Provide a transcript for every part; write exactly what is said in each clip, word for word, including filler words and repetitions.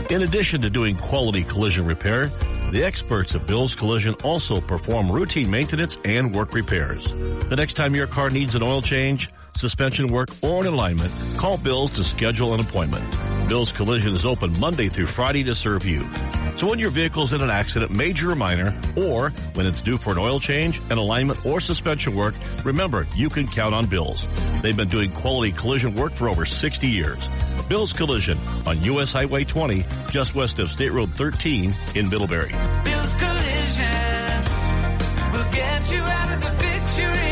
In addition to doing quality collision repair, the experts at Bill's Collision also perform routine maintenance and work repairs. The next time your car needs an oil change, suspension work, or an alignment, call Bill's to schedule an appointment. Bill's Collision is open Monday through Friday to serve you. So when your vehicle's in an accident, major or minor, or when it's due for an oil change, an alignment, or suspension work, remember, you can count on Bill's. They've been doing quality collision work for over sixty years. Bill's Collision on U S Highway twenty, just west of State Road thirteen in Middlebury. Bill's Collision will get you out of the picture.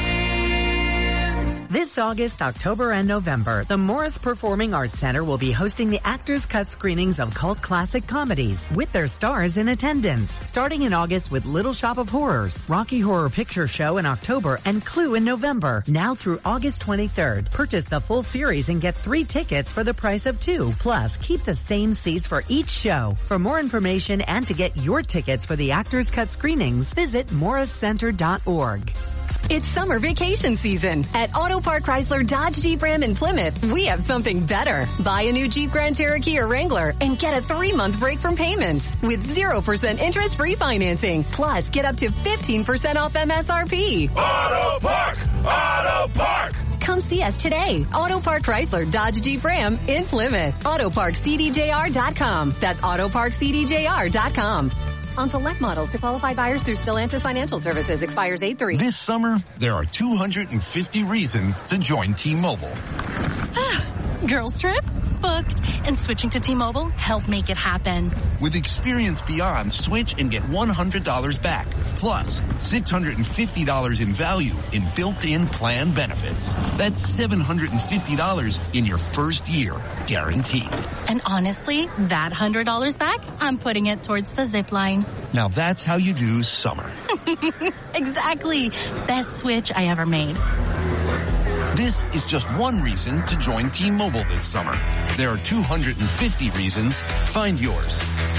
This August, October, and November, the Morris Performing Arts Center will be hosting the Actors Cut screenings of cult classic comedies with their stars in attendance. Starting in August with Little Shop of Horrors, Rocky Horror Picture Show in October, and Clue in November. Now through August twenty-third, purchase the full series and get three tickets for the price of two. Plus, keep the same seats for each show. For more information and to get your tickets for the Actors Cut screenings, visit morris center dot org. It's summer vacation season. At Auto Park Chrysler Dodge Jeep Ram in Plymouth, we have something better. Buy a new Jeep Grand Cherokee or Wrangler and get a three-month break from payments with zero percent interest-free financing. Plus, get up to fifteen percent off M S R P. Auto Park! Auto Park! Come see us today. Auto Park Chrysler Dodge Jeep Ram in Plymouth. auto park c d j r dot com. That's auto park c d j r dot com. On select models to qualified buyers through Stellantis Financial Services. Expires eight three. This summer, there are two hundred fifty reasons to join T-Mobile. Girls trip? Booked. And switching to T-Mobile helped make it happen. With Experience Beyond, switch and get one hundred dollars back. Plus, six hundred fifty dollars in value in built-in plan benefits. That's seven hundred fifty dollars in your first year, guaranteed. And honestly, that one hundred dollars back, I'm putting it towards the zip line. Now that's how you do summer. Exactly. Best switch I ever made. This is just one reason to join T-Mobile this summer. There are two hundred fifty reasons. Find yours.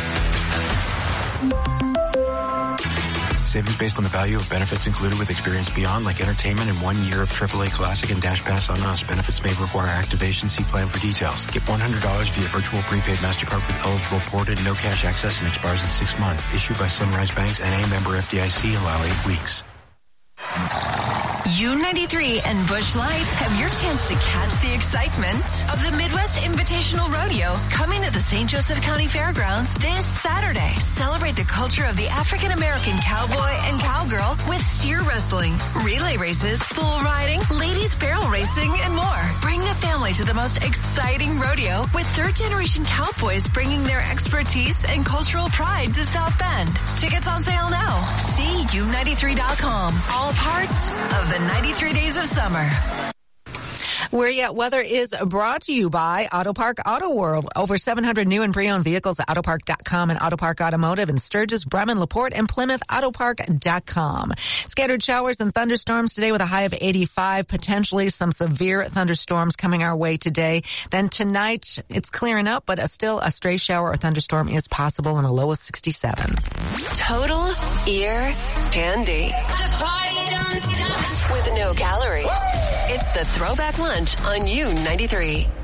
Savings based on the value of benefits included with Experience Beyond, like entertainment and one year of triple A Classic and Dash Pass on us. Benefits may require activation. See plan for details. Get one hundred dollars via virtual prepaid MasterCard with eligible ported, no cash access, and expires in six months. Issued by Sunrise Banks, N A, member F D I C, allow eight weeks. U ninety-three and Busch Light have your chance to catch the excitement of the Midwest Invitational Rodeo coming to the Saint Joseph County Fairgrounds this Saturday. Celebrate the culture of the African American cowboy and cowgirl with steer wrestling, relay races, bull riding, ladies barrel racing, and more. Bring the family to the most exciting rodeo with third generation cowboys bringing their expertise and cultural pride to South Bend. Tickets on sale now. See U ninety-three dot com. All parts of the ninety-three days of summer. Where You At Weather is brought to you by Auto Park Auto World. Over seven hundred new and pre-owned vehicles at auto park dot com and Auto Park Automotive in Sturgis, Bremen, LaPorte, and Plymouth, auto park dot com. Scattered showers and thunderstorms today with a high of eighty-five. Potentially some severe thunderstorms coming our way today. Then tonight, it's clearing up, but a, still a stray shower or thunderstorm is possible and a low of sixty-seven. Total ear candy. With no calories. It's the Throwback Lunch on U ninety-three.